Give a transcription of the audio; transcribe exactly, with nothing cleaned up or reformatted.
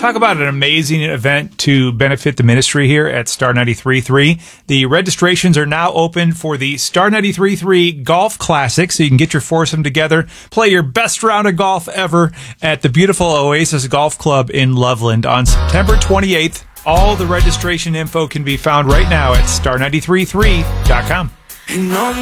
Talk about an amazing event to benefit the ministry here at Star ninety-three point three. The registrations are now open for the Star ninety-three point three Golf Classic, so you can get your foursome together, play your best round of golf ever at the beautiful Oasis Golf Club in Loveland on September twenty-eighth. All the registration info can be found right now at star ninety-three point three dot com.